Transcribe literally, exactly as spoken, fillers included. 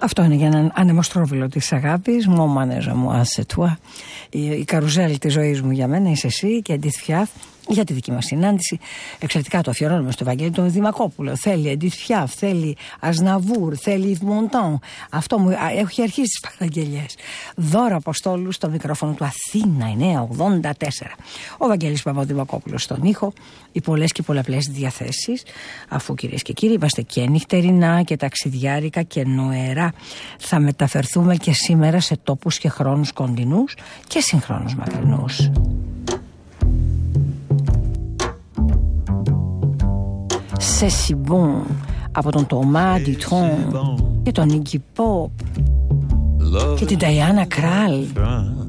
Αυτό είναι για έναν ανεμοστρόβιλο της αγάπης. Mon manège moi c'est toi. Η, η καρουζέλ της ζωής μου για μένα είσαι εσύ και Edith Piaf. Για τη δική μας συνάντηση, εξαιρετικά το αφιερώνουμε στο Βαγγέλη τον Δημακόπουλο. Θέλει Edith Piaf, θέλει Ασναβούρ, θέλει Yves Montand. Αυτό μου έχει αρχίσει τις παραγγελιές. Δώρα Αποστόλου στο μικρόφωνο του Αθήνα εννιακόσια ογδόντα τέσσερα. Ο Βαγγέλης Παπαδημακόπουλος στον ήχο. Οι πολλές και πολλαπλές διαθέσεις. Αφού κυρίες και κύριοι είμαστε και νυχτερινά και ταξιδιάρικα και νοερά, θα μεταφερθούμε και σήμερα σε τόπους και χρόνους κοντινούς και συγχρόνους μακρινούς. C'est si bon από τον Τομά Ντιτρόν και τον Iggy Pop και την Diana Krall